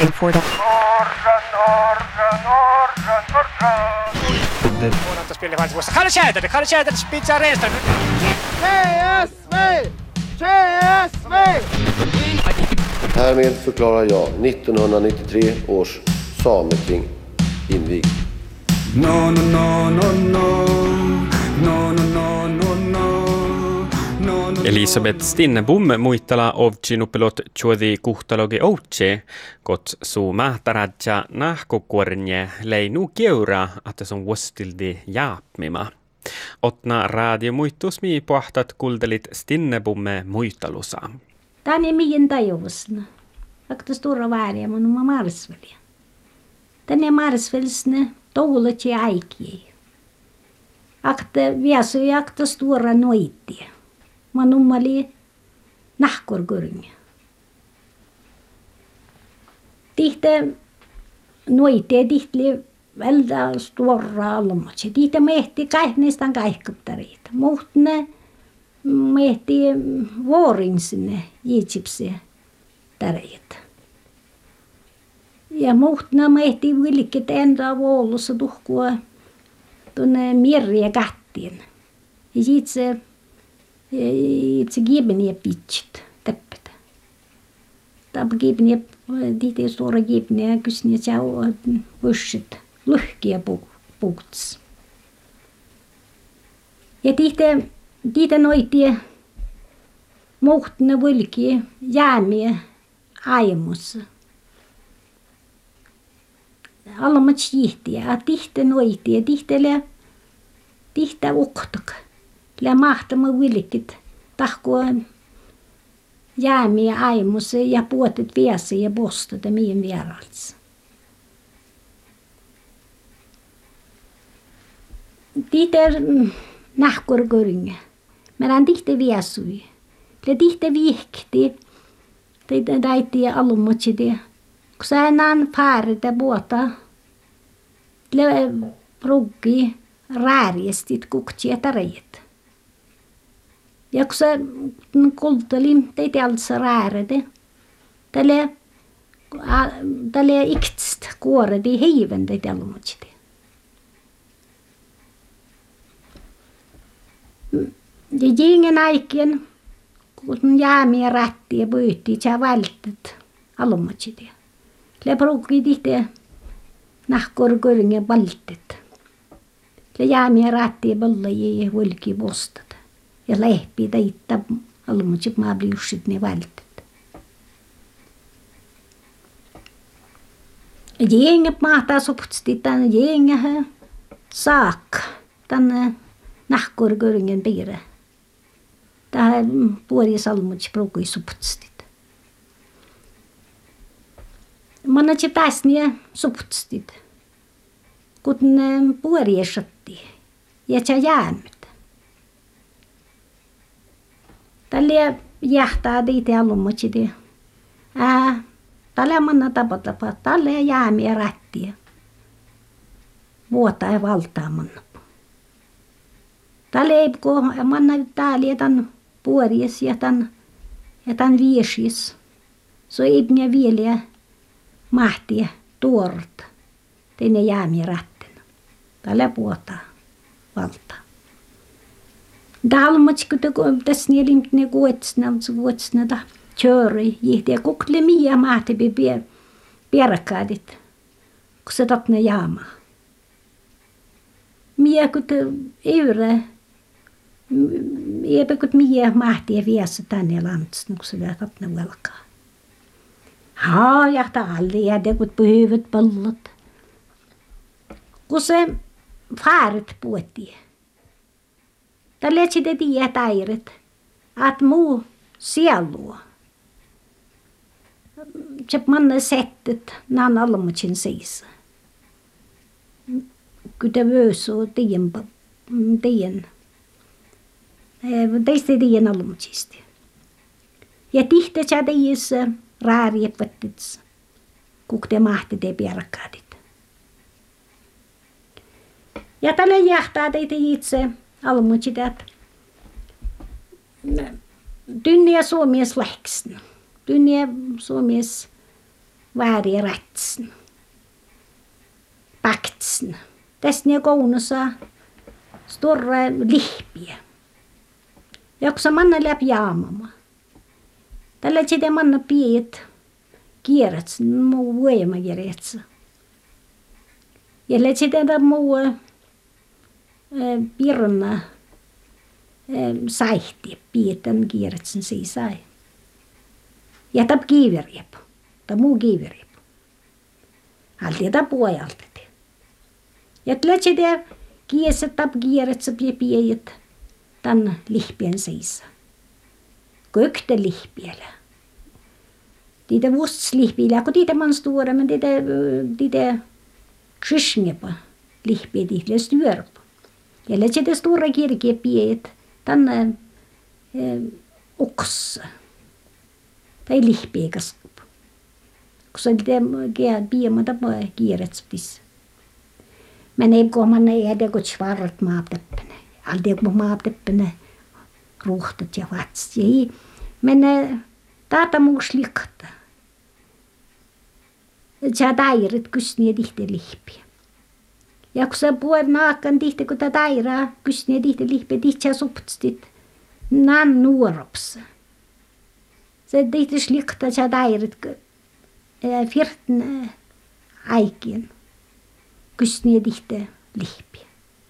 Kalle Tjäder, spitsar Renström. CSV! CSV! Härmed förklarar jag 1993 års Sameting invigd. No, no, no, no, no. No, no, no, no, no. Elisabeth Stinnebom muistala ovcinupelot chuodi kuhtalogi outse, kot suu mähtaradja nahkokuornje leinu keura, että se on vuostildi jaapmima. Otna radio muistusmi pohtat kultelit Stinnebumme muistelusa. Tämä on meidän tajuvusna. Akta stora värja mun marsvelja. Tänne marsvelsne toulut ja aikie. Akta viesu ja akta stora noitia. Man ummali nahkorgurnya. Tihte noitia tihti välda stora almatsi. Tihte mehti kaihneistaan kaihkuptareita. Muhtne mehti vuorinsine jiitsipse tareita. Ja muhtna mehti vilkit enda vuolussa tuhkua tuonne mierriä kähtien. Ja jiitse gibniä pitsit täppät. Tämä gibniä, tihti suora gibniä, kysniä saa vyssit, lyhkiä puhuts. Ja tihti noitie muhtna vilkiä jäämiä aimussa. Alamat siihtiä, tihti noitie, tihti uktak. Lä mahtama vilkit tahkoa jäämiä aimussa ja puotet viessä ja postat ja mihin vieralts. Tihti nahkorgurnya. Meidän tihti viesui. Lä tihti vihkti. Teitä täiti alumutsi. Kun sä enää paarita puota. Lä ruggi rääriestit kuktia tareet. Ja kun se kultali, teitä alsa rääräde, tälle iktst kuoredi heiven teitä alumutsite. Ja jingen aikien, kun jäämiä rättiä pyyhtii, sä vältät alumutsite. Le pruukki tihti nahkorgurnya valtet. Le jäämiä rättiä palla ja vulki postat. Ja lehpi teitä almutsip maa bliussit ne vältet. Jengep mahtaa suptsti tän jengähä saakka tän nahkorguringen piirre. Tähän puolis almutsip ruukui suptstit. Mannatsip täsniä suptstit. Kuten puoriesatti ja tja jäämät. Tälle jähtää teitä alumutsiti. Tälle manna tapa, tälle jäämiä rättiä. Vuota ja valtaa manna. Tälle ei manna täällä tän puoris ja tän viesis. So ei minä vielä mahtia tuorta. Teine jäämiä rättinä. Tälle vuota valtaa. Dalmats kun tässä niitä kuotsna ta köri jihti ja kukle mia mahti pierakkaadit kun se tatne jaama. Mia kun eure eipä kun mia mahti ja viessä tänne lantsna kun se tatne velkaa. Haa ja talli ja te kun pyhyvät pallot. Kun se faaret puotiin. Tällä sitten tiedä täiret, että muu sielua. Se manna settet naan almutsin seisa. Kyllä vösoo tien. Teistä tien almutsista. Ja tihtä sä teissä rääriepvättits, kuk te mahti te pierakkaadit. Ja tällä jähtää teitä itse. Almutsit, että tynniä suomies läksnä. Tynniä suomies vääriä rätsen. Paktsen. Tästä ne koulussa stora lihpiä. Jaksa manna läpi jaamama. Tällä sitä manna piet kierrats, muu voima kierrats. Ja sitä muu pirna saihti pietän kierratsen sai. Ja tap kiiveriep. Ta muu kiiveriep. Alti ta puojalta. Ja tällä sitä kiessä tap kierratsen piet tän lihpien seissa. Kökte lihpielä. Tiitä vuoslihpielä, kun tiitä man stora, men tiitä krysngepa lihpiä tiitä styrpa. Ja lähtee stora kirkkiä piet tänne oksa. Tai lihpiä kaskup. Kun se tiitä piemata kierretspis. Men ei kohman ei edä kun svarat maapteppene. Alti kun maapteppene ruhtat ja vats. Men tata muus likta. Sä tairit kysniä tihti lihpiä. Ja kun sä puhuit naakan tihti, kun tätä tairaa kysniä tihti lihpiä, tihti sä suptstit nan nuorops. Se tihti slikta sä tairit firten aikien kysniä tihti lihpiä.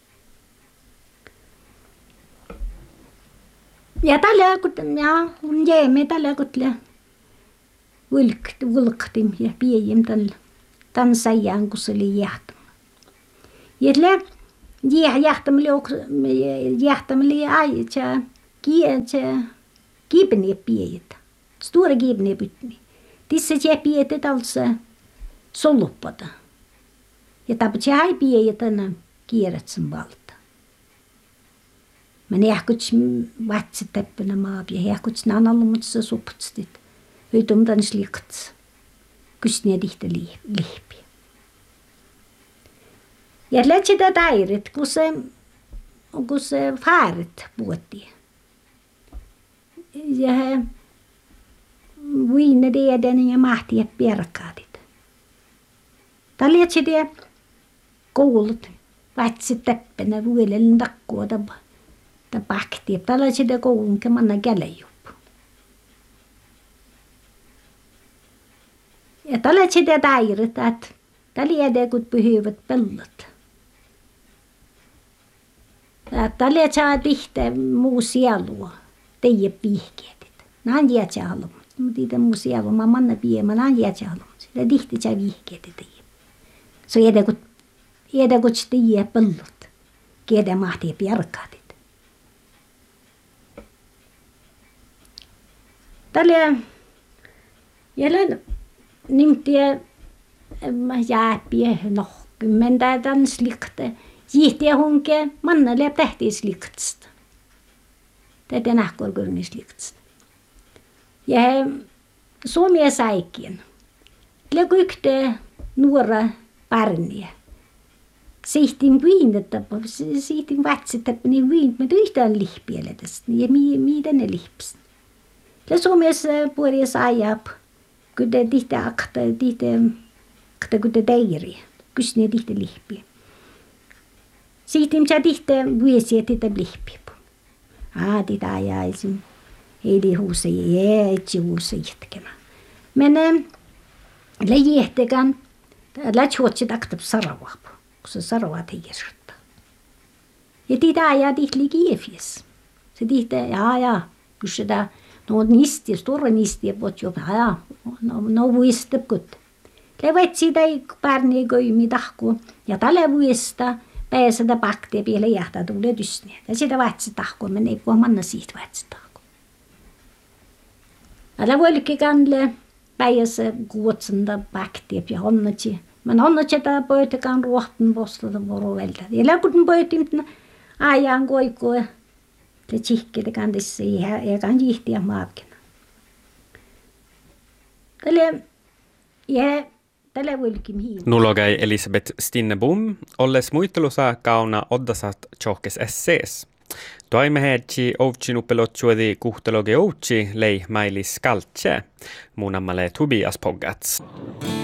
Ja tällä kun jäämme tällä kun vulktim ja piejim tän säijään kun se oli jähtama. Ja tällä jähtamille aijaa kiipeniä piejet. Stora kiipeniä pytni. Tissa jää pietet alltså soluppata. Ja tapat jää piejet tänä kierretsen valta. Men ehkuts vatsit täppänä maapia, ehkuts nanalumutsa suptstit. Höytum tän slikts. Kysniä tihti lihpiä. Ja läht sitä tairit, kun se faarit puhuttiin. Ja viinne teidän ja mahtia perkaatit. Tällä läht sitä koulut, vatsit täppänä, vuolellen takkua pakti. Tällä sitä koulun kemanna käläjuppu. Ja tällä sitä tairit, että tällä edekut pyhyvät pellot. Tällä saa tihtä muu sielua, teijä pihkeetit. Nään jäät sä haluun. Mutta itse muu sielua, mä manna piemä, nään jäät sä haluun. Sitä tihti sä vihkeetit teijä. Se edekut teijä pellot. Kiedä mahtia pierkaatit. Tällä jäljellä nimtiä jääpiä kymmentä tämän slikta. Jihtiä hunke manna läp tähtiä sliktsta. Tätä nähkorkurni sliktsta. Ja Suomia säikin. Läku yhtä nuora parnia. Sihtin viinetapa, sihtin vatsitapa, niin viinet, mutta yhtään lihpielä tästä. Ja mitä ne lihpsi. Ja Suomessa puolessa ajap, kun te tihti akta, kun te teiri, kysni tihti lihpiä. Sitten sä tihti vuosia, että te lihpiä. Titä ajaisin, ei huusa, ei huusa jatkemaan. Men läjihtekään, lätsuotsi takta saravaa, kun se saravaa teijäsottaa. Ja titä ajaa tihti liikiefis. Se tihti, kun sitä no nisti, stora nisti, pot jo no vuistep kut. Levet siitä pärni köimi tahku ja tällä vuista päästä paktia vielä jahtaa tulee tysniä. Ja sitä vatsi tahku, men ei voi manna siitä vatsi tahku. Tällä vuolikin kanlle päässä kuotsanda paktia ja onnetsi. Men onnetsi tämä pöytäkään ruohtan postata vuorovelta. Ja läkuten pöytin ajan koikua. Det kikket kan det se här, jag kan gifta magen. Tällä vuolikin hiin. Nulogai Elisabeth Stinnebom, olles muittelusa kauna oddasat tjohkes essees. Toimehetsi ovtsinupelotsuodi kuhtaloge outsi lei mailis kaltse. Mun ammale Tobias Poggats.